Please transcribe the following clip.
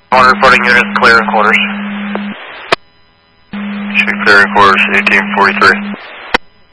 One reporting units clear in quarters. Should be clear in quarters, 1843.